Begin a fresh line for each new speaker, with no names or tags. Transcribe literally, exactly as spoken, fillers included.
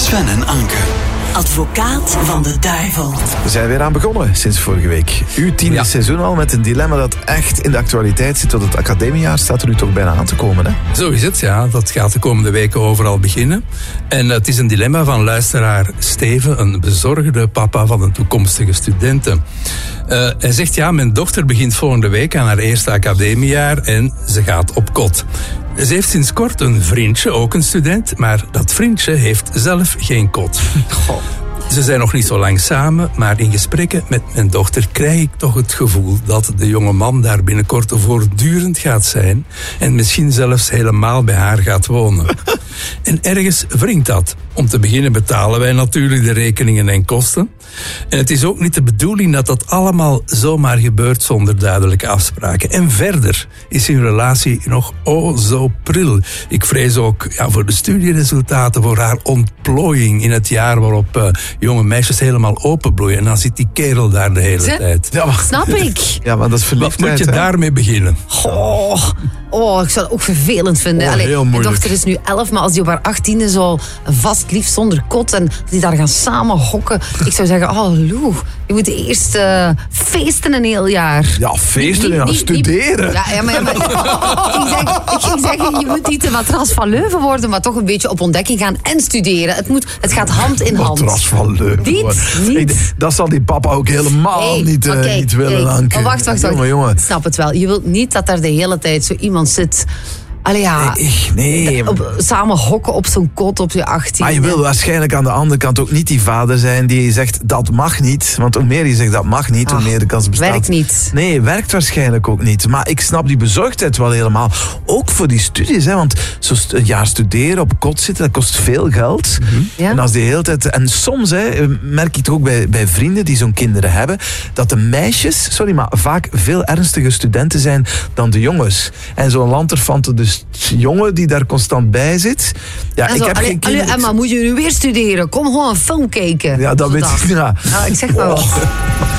Sven en Anke.
Advocaat van de duivel.
We zijn weer aan begonnen sinds vorige week. Uw tiende ja. seizoen al met een dilemma dat echt in de actualiteit zit. Tot het academiejaar staat er nu toch bijna aan te komen. Hè?
Zo is het, ja. Dat gaat de komende weken overal beginnen. En het is een dilemma van luisteraar Steven, een bezorgde papa van een toekomstige studenten. Uh, hij zegt, ja, mijn dochter begint volgende week aan haar eerste academiejaar en ze gaat op kot. Ze heeft sinds kort een vriendje, ook een student, maar dat vriendje heeft zelf geen kot. Goh. Ze zijn nog niet zo lang samen, maar in gesprekken met mijn dochter krijg ik toch het gevoel dat de jonge man daar binnenkort voortdurend gaat zijn en misschien zelfs helemaal bij haar gaat wonen. En ergens wringt dat. Om te beginnen betalen wij natuurlijk de rekeningen en kosten. En het is ook niet de bedoeling dat dat allemaal zomaar gebeurt zonder duidelijke afspraken. En verder is hun relatie nog oh zo pril. Ik vrees ook ja, voor de studieresultaten, voor haar ontplooiing in het jaar waarop uh, jonge meisjes helemaal openbloeien. En dan zit die kerel daar de hele
Zet?
tijd.
Ja, maar... Snap ik.
Ja, maar dat is verliefdheid.
Wat moet je
hè?
daarmee beginnen?
Oh, oh, ik zou het ook vervelend vinden.
Oh,
Allee,
heel
mijn
moeilijk.
dochter is nu elf, maar als die op haar achttiende zo vast lief zonder kot en die daar gaan samen hokken. Ik zou zeggen, oh Lou, je moet eerst uh, feesten een heel jaar.
Ja, feesten
Niet-
en
niet-
studeren.
niet- Ja, ja, maar, ja, maar ik, zeg, ik ging zeggen, je moet niet de matras van Leuven worden, maar toch een beetje op ontdekking gaan en studeren. Het, moet, het gaat hand in hand.
Matras van Leuven.
Niet,
hoor.
niet.
Ik- Dat zal die papa ook helemaal
Hey,
niet, uh,
oké,
niet willen,
hey.
Anke.
Maar wacht, wacht, wacht.
Jongen, jongen.
Ik snap het wel. Je wilt niet dat daar de hele tijd zo iemand zit. Allee ja,
Nee, nee.
op, samen hokken op zo'n kot op je achttien.
Maar je wil waarschijnlijk aan de andere kant ook niet die vader zijn die zegt dat mag niet. Want hoe meer je zegt dat mag niet, hoe
Ah,
meer de kans bestaat.
werkt niet.
Nee, werkt waarschijnlijk ook niet. Maar ik snap die bezorgdheid wel helemaal. Ook voor die studies, hè. Want zo'n st- een jaar studeren, op kot zitten, dat kost veel geld.
Mm-hmm. Ja.
En als die hele tijd... En soms hè, merk ik toch ook bij, bij vrienden die zo'n kinderen hebben, dat de meisjes, sorry, maar vaak veel ernstiger studenten zijn dan de jongens. En zo'n lanterfante, dus jongen die daar constant bij zit. Ja,
En
ik
zo,
heb
allee,
geen
allee,
kinderen.
Emma, moet je nu weer studeren? Kom gewoon een film kijken.
Ja, dat
Zo
weet ik. Ja.
Ja, ik zeg maar wat.